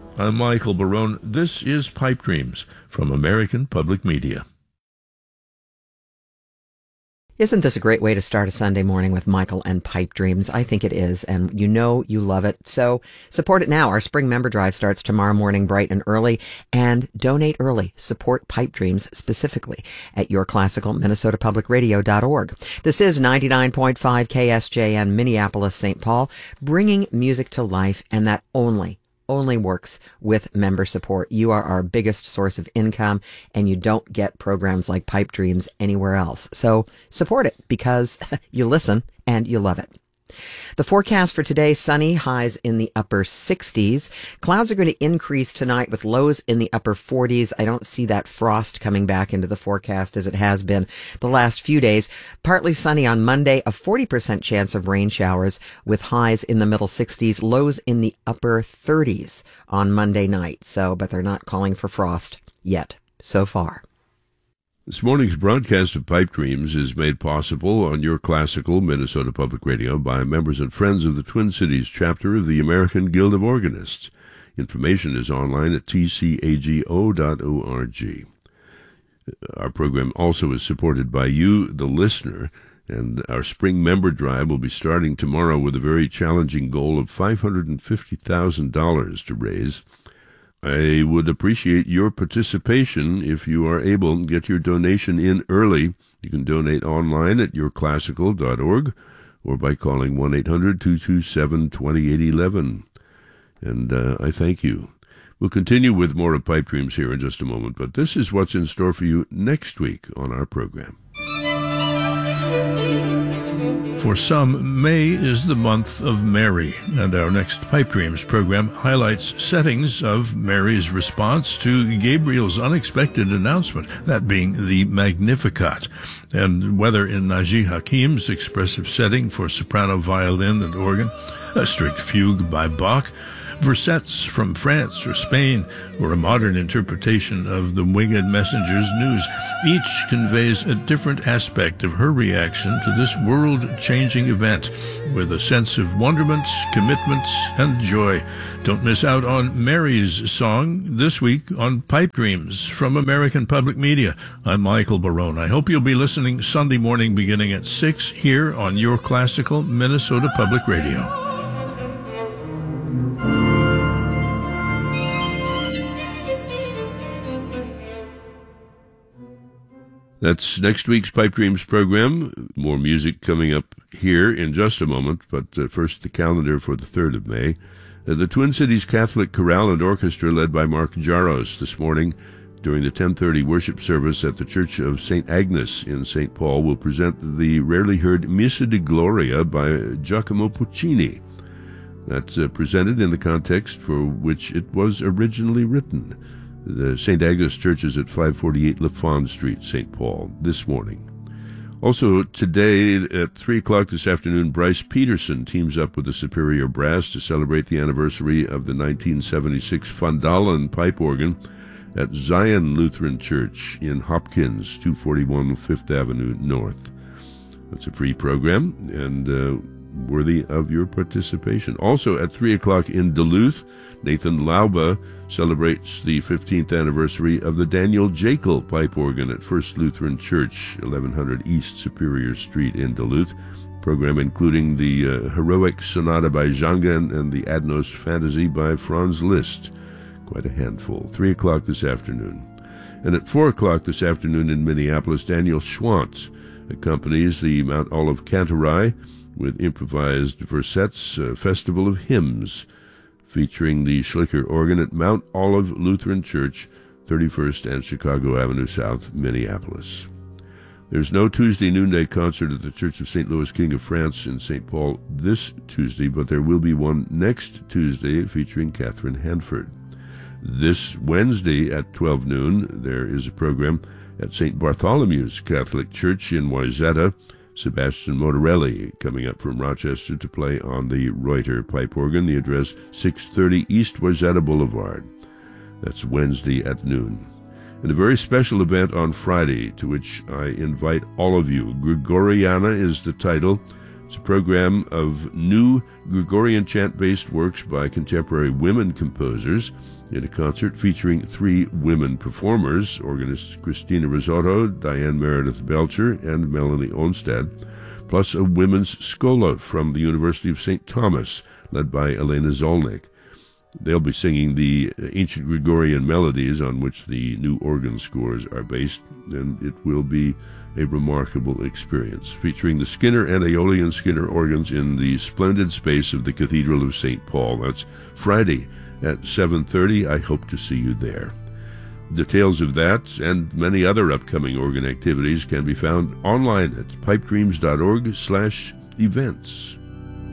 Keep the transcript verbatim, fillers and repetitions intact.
I'm Michael Barone. This is Pipe Dreams from American Public Media. Isn't this a great way to start a Sunday morning with Michael and Pipe Dreams? I think it is, and you know you love it. So support it now. Our spring member drive starts tomorrow morning bright and early, and donate early. Support Pipe Dreams specifically at your classical minnesota public radio dot org. This is ninety-nine point five K S J N Minneapolis, Saint Paul, bringing music to life, and that only only works with member support. You are our biggest source of income, and you don't get programs like Pipe Dreams anywhere else. So support it because you listen and you love it. The forecast for today, sunny, highs in the upper sixties. Clouds are going to increase tonight with lows in the upper forties. I don't see that frost coming back into the forecast as it has been the last few days. Partly sunny on Monday, a forty percent chance of rain showers with highs in the middle sixties, lows in the upper thirties on Monday night. So, but they're not calling for frost yet so far. This morning's broadcast of Pipe Dreams is made possible on your classical Minnesota Public Radio by members and friends of the Twin Cities chapter of the American Guild of Organists. Information is online at t c a g o dot org. Our program also is supported by you, the listener, and our spring member drive will be starting tomorrow with a very challenging goal of five hundred fifty thousand dollars to raise. I would appreciate your participation if you are able to get your donation in early. You can donate online at your classical dot org or by calling one eight hundred two two seven two eight one one. And uh, I thank you. We'll continue with more of Pipe Dreams here in just a moment, but this is what's in store for you next week on our program. For some, May is the month of Mary, and our next Pipe Dreams program highlights settings of Mary's response to Gabriel's unexpected announcement, that being the Magnificat, and whether in Naji Hakim's expressive setting for soprano, violin, and organ, a strict fugue by Bach, versets from France or Spain, or a modern interpretation of the Winged Messenger's news. Each conveys a different aspect of her reaction to this world-changing event, with a sense of wonderment, commitment, and joy. Don't miss out on Mary's song this week on Pipe Dreams from American Public Media. I'm Michael Barone. I hope you'll be listening Sunday morning beginning at six here on your classical Minnesota Public Radio. That's next week's Pipe Dreams program. More music coming up here in just a moment, but uh, first the calendar for the third of May. Uh, the Twin Cities Catholic Chorale and Orchestra, led by Mark Jaros, this morning during the ten thirty worship service at the Church of Saint Agnes in Saint Paul, will present the rarely heard Missa di Gloria by Giacomo Puccini. That's uh, presented in the context for which it was originally written. The Saint Agnes Church is at five forty-eight LaFawn Street, Saint Paul, this morning. Also today at three o'clock this afternoon, Bryce Peterson teams up with the Superior Brass to celebrate the anniversary of the nineteen seventy-six Fandalen pipe organ at Zion Lutheran Church in Hopkins, two forty-one Fifth Avenue North. That's a free program and uh, worthy of your participation. Also at three o'clock in Duluth, Nathan Lauba celebrates the fifteenth anniversary of the Daniel Jekyll pipe organ at First Lutheran Church, eleven hundred East Superior Street in Duluth. Program including the uh, Heroic Sonata by Jangen and the Adnos Fantasy by Franz Liszt. Quite a handful. Three o'clock this afternoon. And at four o'clock this afternoon in Minneapolis, Daniel Schwantz accompanies the Mount Olive Cantorai with improvised versets, a festival of hymns, featuring the Schlicker organ at Mount Olive Lutheran Church, thirty-first and Chicago Avenue South, Minneapolis. There's no Tuesday noonday concert at the Church of Saint Louis King of France in Saint Paul this Tuesday, but there will be one next Tuesday featuring Catherine Hanford. This Wednesday at twelve noon, there is a program at Saint Bartholomew's Catholic Church in Wayzata. Sebastian Motorelli coming up from Rochester to play on the Reuter pipe organ. The address six thirty East Wayzata Boulevard. That's Wednesday at noon. And a very special event on Friday to which I invite all of you. Gregoriana is the title. It's a program of new Gregorian chant-based works by contemporary women composers in a concert featuring three women performers, organists Christina Risotto, Diane Meredith Belcher, and Melanie Onstad, plus a women's schola from the University of Saint Thomas, led by Elena Zolnik. They'll be singing the ancient Gregorian melodies on which the new organ scores are based, and it will be a remarkable experience, featuring the Skinner and Aeolian Skinner organs in the splendid space of the Cathedral of Saint Paul. That's Friday at seven thirty. I hope to see you there. Details of that and many other upcoming organ activities can be found online at pipedreams dot org slash events.